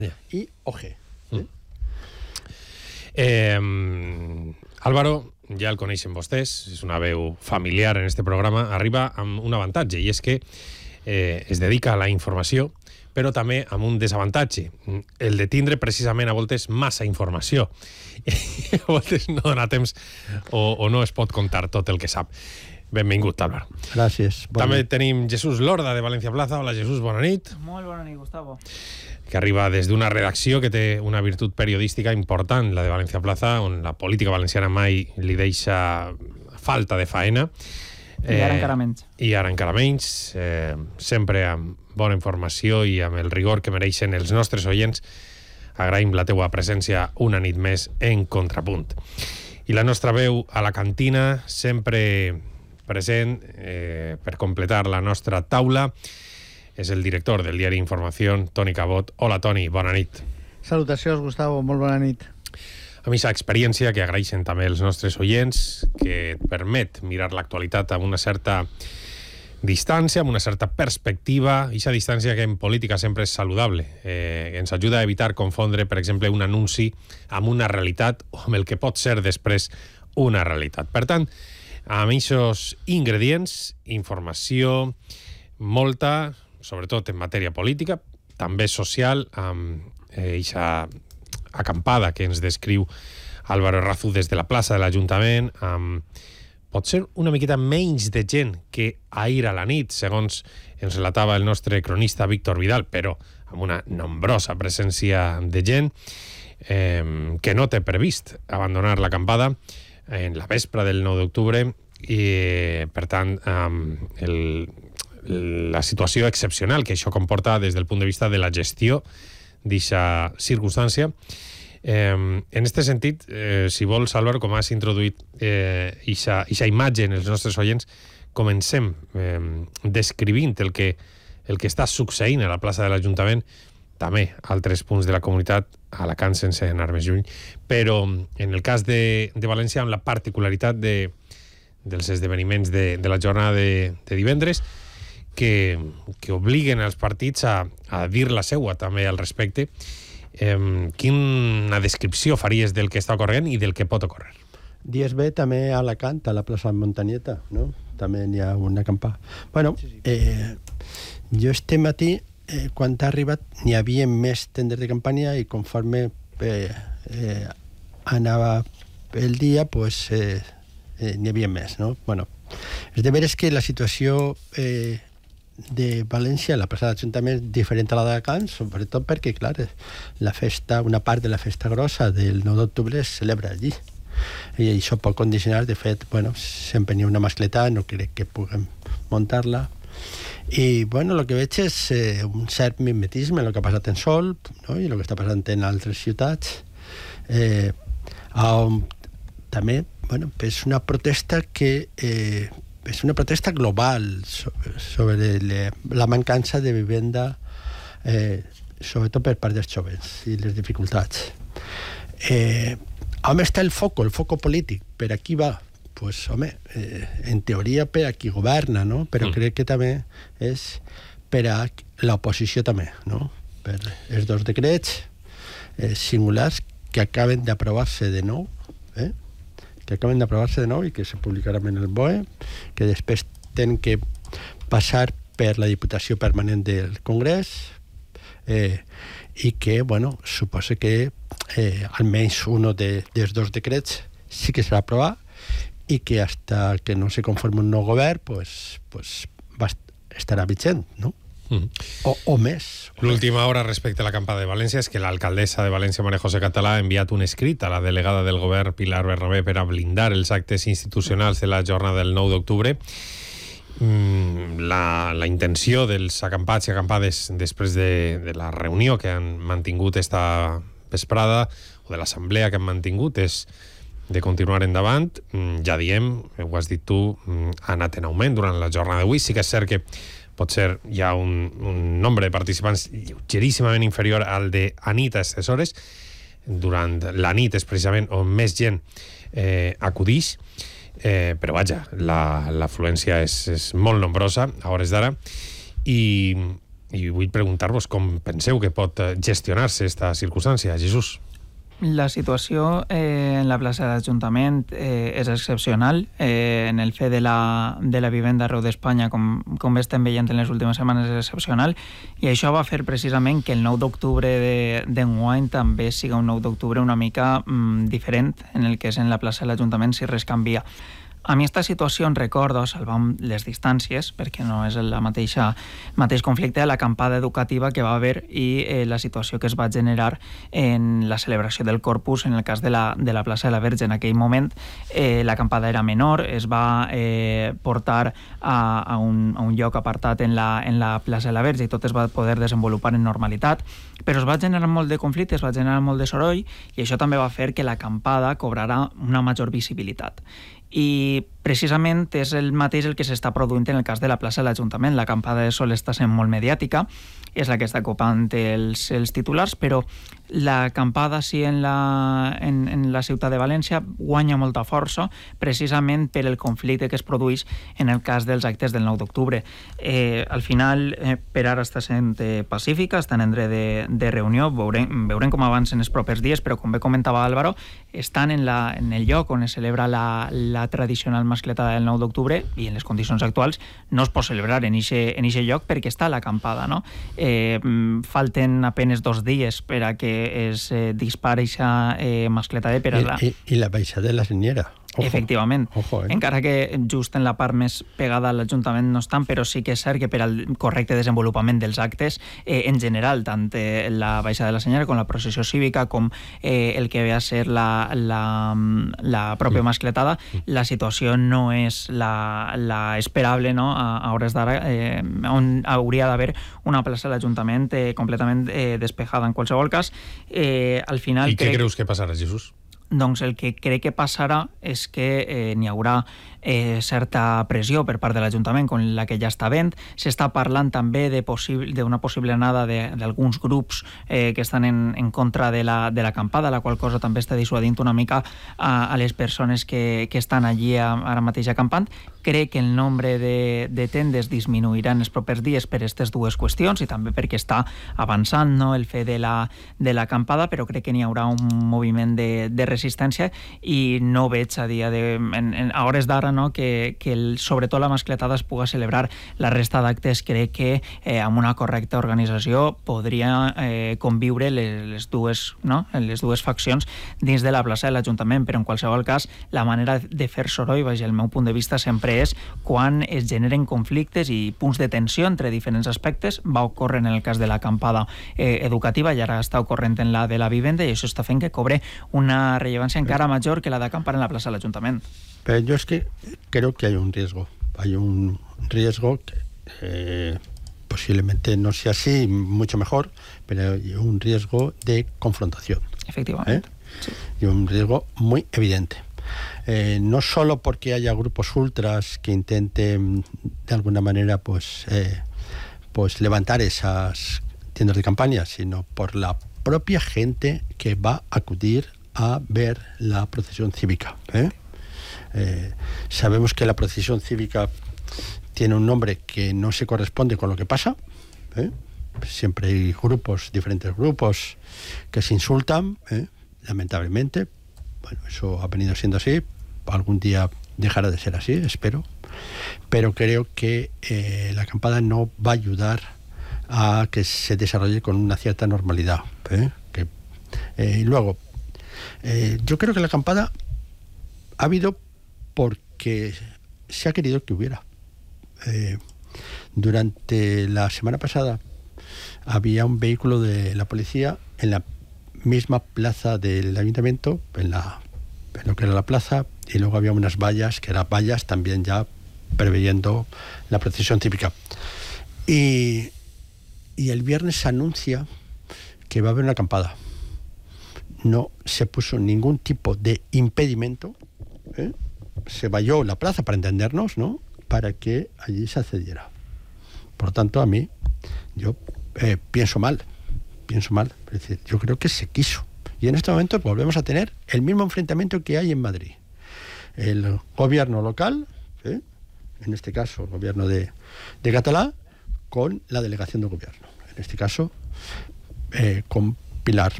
i OG. Álvaro, ja el coneixen vostès, és una veu familiar en este programa, arriba amb un avantatge, i és que es dedica a la informació, però també amb un desavantatge, el de tindre precisament a voltes massa informació. I a voltes no dona temps o no es pot contar tot el que sap. Benvingut, Álvaro. Gràcies. També tenim Jesús Lorda, de València Plaza. Hola, Jesús, bona nit. Molt bona nit, Gustavo. Que arriba des d'una redacció que té una virtut periodística important, la de València Plaza, on la política valenciana mai li deixa falta de faena. I ara encara menys. I ara encara menys. Sempre amb bona informació i amb el rigor que mereixen els nostres oients. Agraïm la teua presència una nit més en Contrapunt. I la nostra veu a la cantina, sempre present per completar la nostra taula, és el director del diari Informació, Toni Cabot. Hola, Toni, bona nit. Salutacions, Gustavo, molt bona nit. Amb aquesta experiència que agraeixen també els nostres oients, que et permet mirar l'actualitat amb una certa distància, amb una certa perspectiva, i aquesta distància que en política sempre és saludable. Ens ajuda a evitar confondre, per exemple, un anunci amb una realitat o amb el que pot ser després una realitat. Per tant, amb aquests ingredients, informació, molta, sobretot en matèria política, també social, amb aquesta acampada que ens descriu Álvaro Errazu des de la plaça de l'Ajuntament, amb potser una miqueta menys de gent que ahir a la nit, segons ens relatava el nostre cronista Víctor Vidal, però amb una nombrosa presència de gent que no té previst abandonar l'acampada en la vespre del 9 d'octubre, i per tant la situació excepcional que això comporta des del punt de vista de la gestió d'aquesta circumstància. En aquest sentit, si vols, Álvaro, com has introduït aquesta imatge en els nostres oients, comencem descrivint el que està succeint a la plaça de l'Ajuntament, també a altres punts de la comunitat, a Alacant sense anar més lluny, però en el cas de València, amb la particularitat dels esdeveniments de la jornada de divendres, que obliguen els partits a dir la seua també al respecte. Quina descripció faries del que està ocorrent i del que pot ocórrer? Dies bé també a Alacant, a la plaça Montanyeta, no? També n'hi ha una acampada. Bueno, jo este matí, quan ha arribat, n'hi havia més tendes de campanya, i conforme anava el dia, pues n'hi havia més, no? Bueno, és de veres que la situació de València, la plaça de l'Ajuntament, és diferent a la d'Alacant, sobretot perquè, clar, la festa, una part de la festa grossa del 9 d'octubre es celebra allí. I això pot condicionar, de fet, bueno, sempre n'hi ha una mascleta, no crec que puguem muntar-la. I, bueno, el que veig és un cert mimetisme en el que ha passat en Sol, no? I el que està passant en altres ciutats. També, bueno, és una protesta que és una protesta global sobre la mancança de vivenda, sobretot per part dels joves, i les dificultats. On està el foco polític? Per aquí va? Pues, home, en teoria per a qui governa, no? Però crec que també és per a l'oposició també, no? Per els dos decrets singulars que acaben d'aprovar-se de nou, i que se publicaran en el BOE, que després tenen que passar per la Diputació Permanent del Congrés, i que, bueno, suposa que almenys un dels dos decrets sí que serà aprovat, i que hasta que no se conforme un nou govern pues estarà vigent, no? O més. L'última hora respecte a l'acampada de València és que l'alcaldessa de València, María José Català, ha enviat un escrit a la delegada del govern, Pilar Bernabé, per a blindar els actes institucionals de la jornada del 9 d'octubre. La intenció dels acampats i acampades després de la reunió que han mantingut esta vesprada, o de l'assemblea que han mantingut, és de continuar endavant. Ja diem, ho has dit tu, ha anat en augment durant la jornada d'avui. Sí que és cert que potser hi ha un nombre de participants lleugeríssimament inferior al de anit a aquestes hores. Durant la nit és precisament on més gent acudix, però vaja, l'afluència és molt nombrosa a hores d'ara, i I vull preguntar-vos com penseu que pot gestionar-se aquesta circumstància. Jesús. La situació en la plaça de l'Ajuntament és excepcional. En el fet de la vivenda arreu d'Espanya, com estem veient en les últimes setmanes, és excepcional, i això va fer precisament que el 9 d'octubre d'enguany també siga un 9 d'octubre una mica diferent en el que és en la plaça de l'Ajuntament si res canvia. A mi aquesta situació em recorda, salvant les distàncies, perquè no és el mateix conflicte, l'acampada educativa que va haver i la situació que es va generar en la celebració del Corpus, en el cas de la plaça de la Verge. En aquell moment l'acampada era menor, es va portar a un lloc apartat en la plaça de la Verge i tot es va poder desenvolupar en normalitat, però es va generar molt de conflicte, es va generar molt de soroll, i això també va fer que l'acampada cobrarà una major visibilitat. I precisament és el mateix el que s'està produint en el cas de la plaça de l'Ajuntament. L'acampada de Sol està sent molt mediàtica, és la que està ocupant els titulars, però l'acampada sí en la ciutat de València guanya molta força precisament per el conflicte que es produeix en el cas dels actes del 9 d'octubre. Al final, per ara està sent pacífica, està en dret de reunió, veurem com avancen els propers dies, però com bé comentava Álvaro, estan en el lloc on es celebra la tradicional mascletada del 9 d'octubre i en les condicions actuals no es pot celebrar en eixe lloc perquè està l'acampada, no? Falten apenes 2 dies per a que es dispari aquesta mascletada per a I la baixada de la Senyera. Ojo. Efectivament. Ojo, Encara que just en la part més pegada a l'Ajuntament no estan, però sí que és cert que per al correcte desenvolupament dels actes, en general, tant la baixada de la Senyera com la processió cívica, com el que ve a ser la pròpia mascletada, la situació no és la esperable, no? A hores d'ara, on hauria d'haver una plaça de l'Ajuntament completament despejada en qualsevol cas. Al final, I què creus que passarà, Jesús? Doncs el que crec que passarà és que n'hi haurà certa pressió per part de l'Ajuntament, com la que ja està havent. S'està parlant també d'una possible anada d'alguns grups que estan en contra de l'acampada, la qual cosa també està dissuadint una mica a les persones que estan allí ara mateix acampant. Crec que el nombre de tendes disminuirà en els propers dies per aquestes dues qüestions i també perquè està avançant, no, el fet de l'acampada, però crec que n'hi haurà un moviment de resistència i no veig a dia a hores d'ara, no, que sobretot la mascletada es pugui celebrar. La resta d'actes crec que amb una correcta organització podria conviure les dues faccions dins de la plaça de l'Ajuntament, però en qualsevol cas la manera de fer soroll, baix el meu punt de vista, sempre és quan es generen conflictes i punts de tensió entre diferents aspectes. Va ocórrer en el cas de l'acampada educativa i ara està ocorrent en la de la vivenda, i això està fent que cobre una rellevància encara major que la d'acampar en la plaça de l'Ajuntament. Pero yo es que creo que hay un riesgo que posiblemente no sea así, mucho mejor, pero hay un riesgo de confrontación. Efectivamente. Sí. Y un riesgo muy evidente. No solo porque haya grupos ultras que intenten de alguna manera pues levantar esas tiendas de campaña, sino por la propia gente que va a acudir a ver la procesión cívica. Sabemos que la procesión cívica tiene un nombre que no se corresponde con lo que pasa. Siempre hay diferentes grupos que se insultan, lamentablemente. Bueno, eso ha venido siendo así. Algún día dejará de ser así, espero. Pero creo que la acampada no va a ayudar a que se desarrolle con una cierta normalidad. Y luego, yo creo que la acampada ha habido porque se ha querido que hubiera. Durante la semana pasada había un vehículo de la policía en la misma plaza del ayuntamiento, en lo que era la plaza, y luego había unas vallas, que eran vallas también ya preveyendo la procesión cívica. Y el viernes se anuncia que va a haber una acampada. No se puso ningún tipo de impedimento, se valló la plaza, para entendernos, ¿no?, para que allí se accediera. Por tanto, a mí, yo pienso mal. Es decir, yo creo que se quiso. Y en este momento volvemos a tener el mismo enfrentamiento que hay en Madrid. El gobierno local, en este caso el gobierno de Catalá, con la delegación de gobierno. En este caso, con Pilar